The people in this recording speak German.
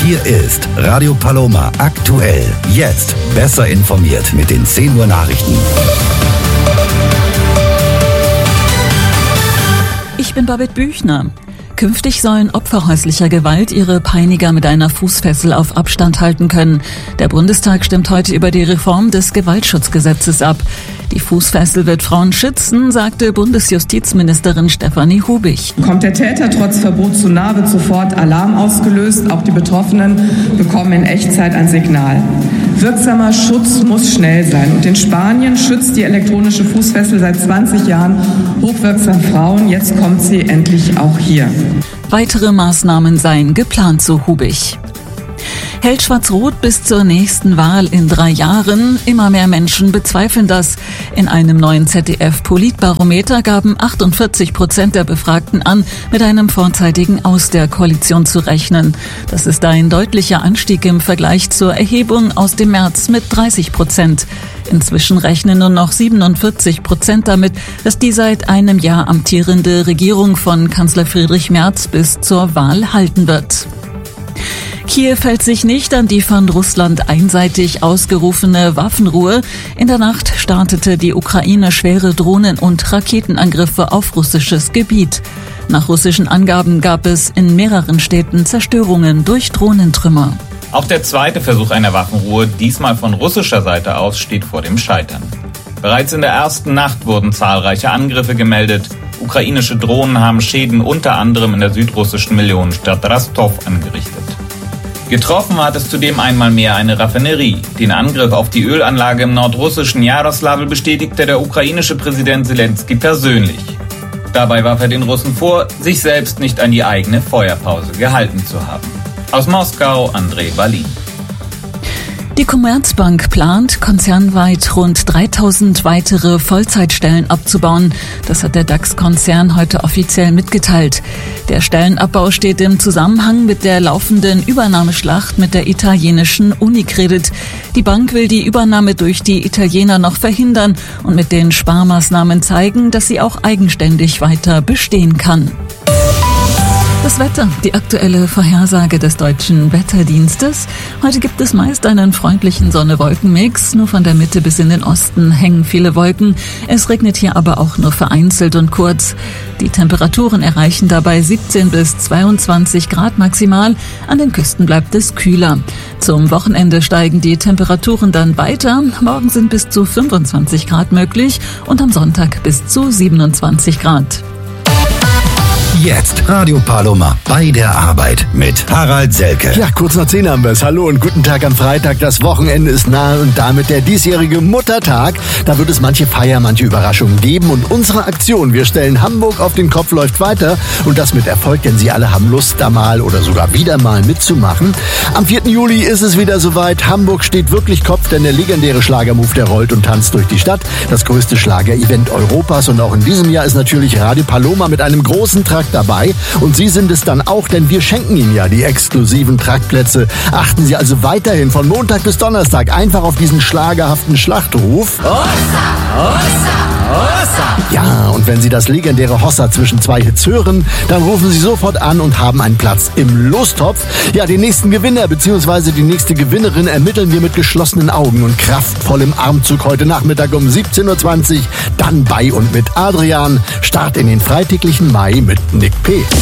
Hier ist Radio Paloma aktuell. Jetzt besser informiert mit den 10 Uhr Nachrichten. Ich bin Babette Büchner. Künftig sollen Opfer häuslicher Gewalt ihre Peiniger mit einer Fußfessel auf Abstand halten können. Der Bundestag stimmt heute über die Reform des Gewaltschutzgesetzes ab. Die Fußfessel wird Frauen schützen, sagte Bundesjustizministerin Stefanie Hubich. Kommt der Täter trotz Verbot zu nahe, wird sofort Alarm ausgelöst. Auch die Betroffenen bekommen in Echtzeit ein Signal. Wirksamer Schutz muss schnell sein. Und in Spanien schützt die elektronische Fußfessel seit 20 Jahren hochwirksam Frauen. Jetzt kommt sie endlich auch hier. Weitere Maßnahmen seien geplant, so Hubich. Hält Schwarz-Rot bis zur nächsten Wahl in 3 Jahren? Immer mehr Menschen bezweifeln das. In einem neuen ZDF-Politbarometer gaben 48% der Befragten an, mit einem vorzeitigen Aus der Koalition zu rechnen. Das ist ein deutlicher Anstieg im Vergleich zur Erhebung aus dem März mit 30%. Inzwischen rechnen nur noch 47% damit, dass die seit einem Jahr amtierende Regierung von Kanzler Friedrich Merz bis zur Wahl halten wird. Kiew hält sich nicht an die von Russland einseitig ausgerufene Waffenruhe. In der Nacht startete die Ukraine schwere Drohnen- und Raketenangriffe auf russisches Gebiet. Nach russischen Angaben gab es in mehreren Städten Zerstörungen durch Drohnentrümmer. Auch der zweite Versuch einer Waffenruhe, diesmal von russischer Seite aus, steht vor dem Scheitern. Bereits in der ersten Nacht wurden zahlreiche Angriffe gemeldet. Ukrainische Drohnen haben Schäden unter anderem in der südrussischen Millionenstadt Rostov angerichtet. Getroffen hat es zudem einmal mehr eine Raffinerie. Den Angriff auf die Ölanlage im nordrussischen Jaroslavl bestätigte der ukrainische Präsident Selenskyj persönlich. Dabei warf er den Russen vor, sich selbst nicht an die eigene Feuerpause gehalten zu haben. Aus Moskau, André Balin. Die Commerzbank plant, konzernweit rund 3000 weitere Vollzeitstellen abzubauen. Das hat der DAX-Konzern heute offiziell mitgeteilt. Der Stellenabbau steht im Zusammenhang mit der laufenden Übernahmeschlacht mit der italienischen Unicredit. Die Bank will die Übernahme durch die Italiener noch verhindern und mit den Sparmaßnahmen zeigen, dass sie auch eigenständig weiter bestehen kann. Das Wetter, die aktuelle Vorhersage des Deutschen Wetterdienstes. Heute gibt es meist einen freundlichen Sonne-Wolken-Mix. Nur von der Mitte bis in den Osten hängen viele Wolken. Es regnet hier aber auch nur vereinzelt und kurz. Die Temperaturen erreichen dabei 17 bis 22 Grad maximal. An den Küsten bleibt es kühler. Zum Wochenende steigen die Temperaturen dann weiter. Morgen sind bis zu 25 Grad möglich und am Sonntag bis zu 27 Grad. Jetzt Radio Paloma bei der Arbeit mit Harald Selke. Ja, kurz nach 10 haben wir es. Hallo und guten Tag am Freitag. Das Wochenende ist nahe und damit der diesjährige Muttertag. Da wird es manche Feier, manche Überraschungen geben. Und unsere Aktion, wir stellen Hamburg auf den Kopf, läuft weiter. Und das mit Erfolg, denn Sie alle haben Lust, da mal oder sogar wieder mal mitzumachen. Am 4. Juli ist es wieder soweit. Hamburg steht wirklich Kopf, denn der legendäre Schlagermove, der rollt und tanzt durch die Stadt. Das größte Schlager-Event Europas. Und auch in diesem Jahr ist natürlich Radio Paloma mit einem großen Trakt dabei. Und Sie sind es dann auch, denn wir schenken Ihnen ja die exklusiven Traktplätze. Achten Sie also weiterhin von Montag bis Donnerstag einfach auf diesen schlagerhaften Schlachtruf. Hossa, Hossa, Hossa. Ja, und wenn Sie das legendäre Hossa zwischen 2 Hits hören, dann rufen Sie sofort an und haben einen Platz im Lostopf. Ja, den nächsten Gewinner bzw. die nächste Gewinnerin ermitteln wir mit geschlossenen Augen und kraftvollem Armzug heute Nachmittag um 17.20 Uhr. Dann bei und mit Adrian. Start in den freitäglichen Mai mit Nick P.